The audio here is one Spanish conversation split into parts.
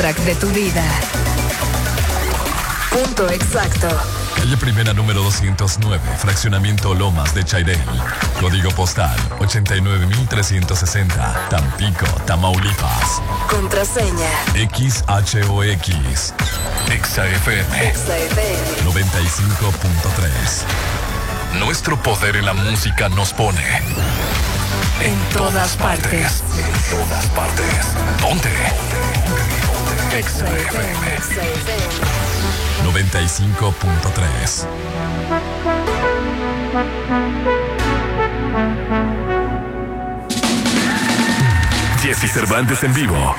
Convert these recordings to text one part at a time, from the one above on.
Track de tu vida. Punto exacto. Calle Primera número 209, fraccionamiento Lomas de Chairel. Código postal 89360, Tampico, Tamaulipas. Contraseña XHOX. XFM 95.3. Nuestro poder en la música nos pone en todas partes. En todas partes. ¿Dónde? XFM 95.3. Jessy Cervantes en vivo.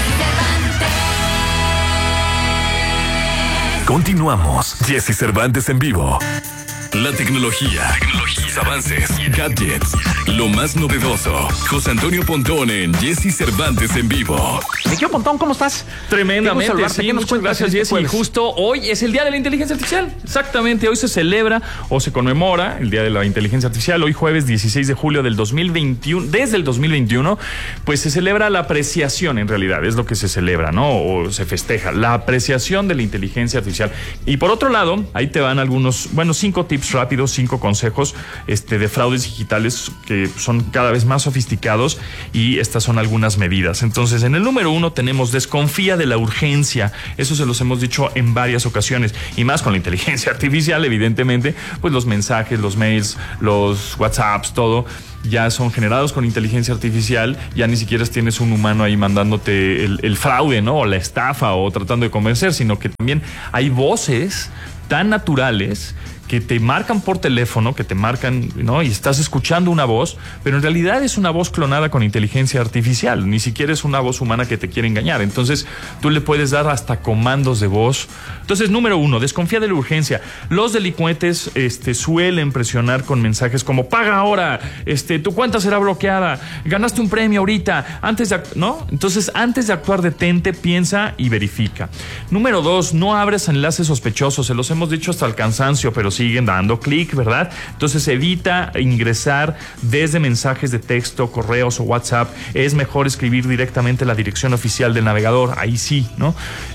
Continuamos. Jessy Cervantes en vivo. La tecnología, sus avances, gadgets, lo más novedoso. José Antonio Pontón en Jessy Cervantes en vivo. Mi querido Pontón, ¿cómo estás? Tremendamente, sí, muchas gracias, Jessy. Justo hoy es el Día de la Inteligencia Artificial. Exactamente, hoy se celebra o se conmemora el Día de la Inteligencia Artificial. Hoy jueves 16 de julio del 2021, desde el 2021, pues se celebra la apreciación, en realidad, es lo que se celebra, ¿no? O se festeja, la apreciación de la inteligencia artificial. Y por otro lado, ahí te van algunos, 5 tips rápidos, 5 consejos de fraudes digitales que son cada vez más sofisticados, y estas son algunas medidas. Entonces, en el número 1 tenemos desconfía de la urgencia. Eso se los hemos dicho en varias ocasiones, y más con la inteligencia artificial, evidentemente, pues los mensajes, los mails, los WhatsApps, todo ya son generados con inteligencia artificial. Ya ni siquiera tienes un humano ahí mandándote el fraude, ¿no? O la estafa, o tratando de convencer, sino que también hay voces tan naturales que te marcan por teléfono, que te marcan, ¿no? Y estás escuchando una voz, pero en realidad es una voz clonada con inteligencia artificial. Ni siquiera es una voz humana que te quiere engañar. Entonces, tú le puedes dar hasta comandos de voz. Entonces, número 1, desconfía de la urgencia. Los delincuentes suelen presionar con mensajes como: paga ahora, tu cuenta será bloqueada, ganaste un premio ahorita, ¿no? Entonces, antes de actuar, detente, piensa y verifica. Número 2, no abres enlaces sospechosos. Se los hemos dicho hasta el cansancio, pero siguen dando clic, ¿verdad? Entonces, evita ingresar desde mensajes de texto, correos o WhatsApp. Es mejor escribir directamente la dirección oficial del navegador. Ahí sí, ¿no?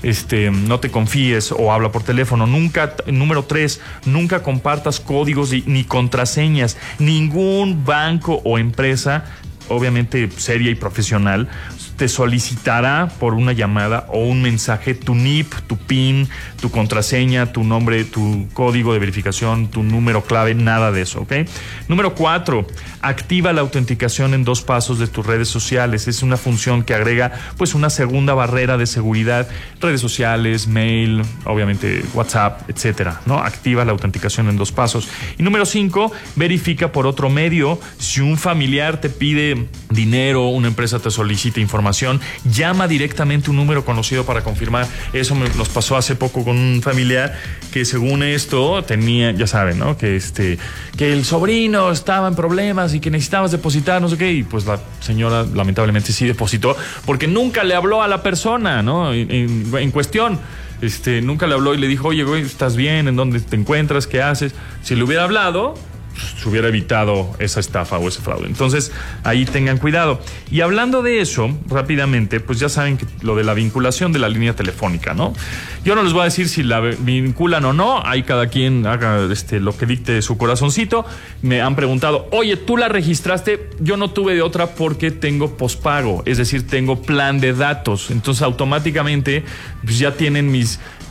No te confíes o habla por teléfono. Número 3, nunca compartas códigos ni contraseñas. Ningún banco o empresa, obviamente seria y profesional, te solicitará por una llamada o un mensaje tu NIP, tu PIN, tu contraseña, tu nombre, tu código de verificación, tu número clave, nada de eso, ¿ok? Número 4, activa la autenticación en 2 pasos de tus redes sociales. Es una función que agrega pues una segunda barrera de seguridad. Redes sociales, mail, obviamente WhatsApp, etcétera, ¿no? Activa la autenticación en 2 pasos. Y número 5, verifica por otro medio. Si un familiar te pide dinero, una empresa te solicita información, llama directamente un número conocido para confirmar. Eso nos pasó hace poco con un familiar que, según esto, tenía, ya saben, ¿no? Que el sobrino estaba en problemas y que necesitabas depositar, no sé qué, y pues la señora lamentablemente sí depositó porque nunca le habló a la persona, ¿no? En cuestión. Nunca le habló y le dijo: oye, güey, ¿estás bien? ¿En dónde te encuentras? ¿Qué haces? Si le hubiera hablado, se hubiera evitado esa estafa o ese fraude. Entonces, ahí tengan cuidado. Y hablando de eso, rápidamente, pues ya saben que lo de la vinculación de la línea telefónica, ¿no? Yo no les voy a decir si la vinculan o no. Ahí cada quien haga lo que dicte su corazoncito. Me han preguntado: oye, ¿tú la registraste? Yo no tuve de otra porque tengo pospago, es decir, tengo plan de datos. Entonces, automáticamente, pues ya tienen mi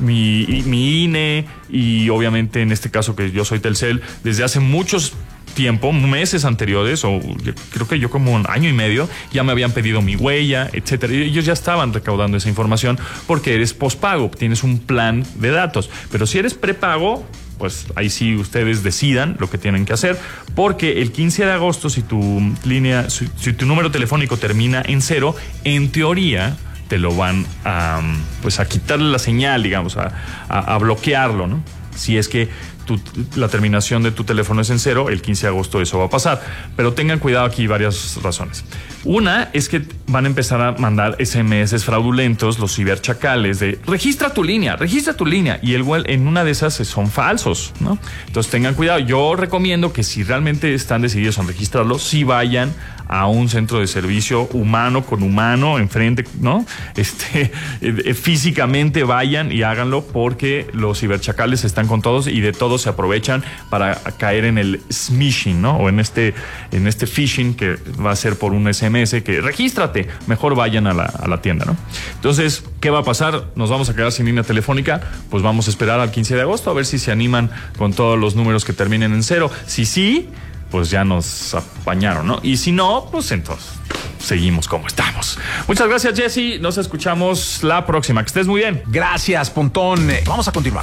INE, y obviamente en este caso, que yo soy Telcel, desde hace muchos tiempo, meses anteriores, o creo que yo como un año y medio, ya me habían pedido mi huella, etcétera. Y ellos ya estaban recaudando esa información porque eres pospago, tienes un plan de datos. Pero si eres prepago, pues ahí sí ustedes decidan lo que tienen que hacer, porque el 15 de agosto, si tu número telefónico termina en 0, en teoría te lo van a quitarle la señal, digamos, a bloquearlo, ¿no? Si es que la terminación de tu teléfono es en 0, el 15 de agosto eso va a pasar. Pero tengan cuidado aquí, varias razones. Una es que van a empezar a mandar SMS fraudulentos, los ciberchacales, de registra tu línea, y en una de esas son falsos, ¿no? Entonces tengan cuidado. Yo recomiendo que si realmente están decididos en registrarlo, sí vayan a un centro de servicio humano con humano enfrente, ¿no? Físicamente vayan y háganlo, porque los ciberchacales están con todos y de todos se aprovechan para caer en el smishing, ¿no? O en este phishing que va a ser por un SMS que regístrate, mejor vayan a la tienda, ¿no? Entonces, ¿qué va a pasar? ¿Nos vamos a quedar sin línea telefónica? Pues vamos a esperar al 15 de agosto a ver si se animan con todos los números que terminen en 0. Si sí, pues ya nos apañaron, ¿no? Y si no, pues entonces seguimos como estamos. Muchas gracias, Jesse. Nos escuchamos la próxima. Que estés muy bien. Gracias, Pontón. Vamos a continuar.